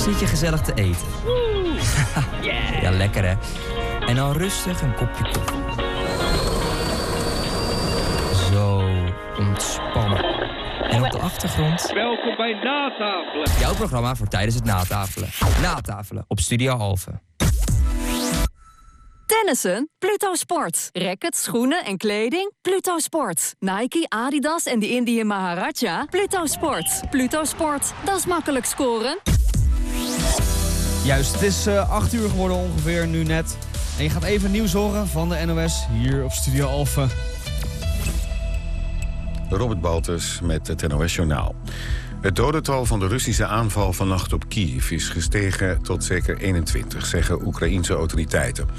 Zit je gezellig te eten. Yeah. Ja, lekker hè. En dan rustig een kopje koffie. Zo, ontspannen. En op de achtergrond... Welkom bij Natafelen. Jouw programma voor tijdens het natafelen. Natafelen op Studio Alphen. Tennissen? Pluto Sport. Rackets, schoenen en kleding? Pluto Sport. Nike, Adidas en de Indië Maharaja? Pluto Sport. Pluto Sport. Dat is makkelijk scoren. Juist, het is 8 uur geworden ongeveer, nu net. En je gaat even nieuws horen van de NOS hier op Studio Alphen. Robert Baltus met het NOS-journaal. Het dodental van de Russische aanval vannacht op Kiev is gestegen tot zeker 21, zeggen Oekraïense autoriteiten.